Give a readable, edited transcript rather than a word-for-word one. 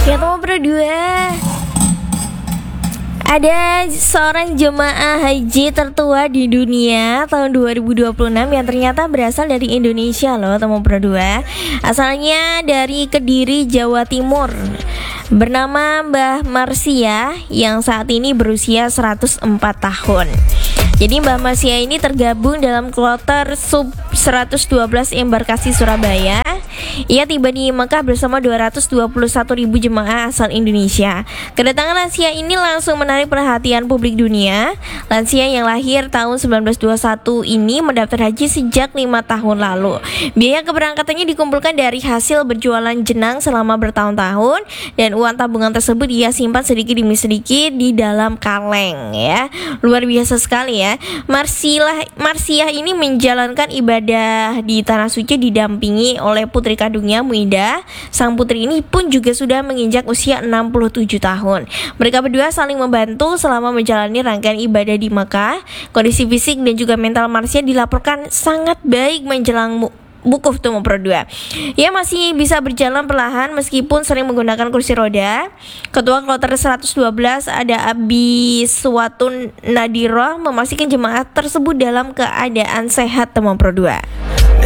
Yang nomor berdua, ada seorang jemaah haji tertua di dunia tahun 2026 yang ternyata berasal dari Indonesia loh, teman berdua. Asalnya dari Kediri, Jawa Timur. Bernama Mbah Marsia yang saat ini berusia 104 tahun. Jadi Mbah Marsia ini tergabung dalam kloter sub 112 embarkasi Surabaya. Ia tiba di Mekah bersama 221.000 jemaah asal Indonesia. Kedatangan lansia ini langsung menarik perhatian publik dunia. Lansia yang lahir tahun 1921 ini mendaftar haji sejak 5 tahun lalu. Biaya keberangkatannya dikumpulkan dari hasil berjualan jenang selama bertahun-tahun, dan uang tabungan tersebut ia simpan sedikit demi sedikit di dalam kaleng ya. Luar biasa sekali ya. Marsiah ini menjalankan ibadah di Tanah Suci didampingi oleh putri kandungnya Muida. Sang putri ini pun juga sudah menginjak usia 67 tahun. Mereka berdua saling membantu selama menjalani rangkaian ibadah di Mekah. Kondisi fisik dan juga mental Marsiah dilaporkan sangat baik menjelang wukuf tuh berdua. Ia masih bisa berjalan perlahan meskipun sering menggunakan kursi roda. Ketua kloter 112 ada Abi Suwatun Nadiroh memastikan jemaah tersebut dalam keadaan sehat teman berdua.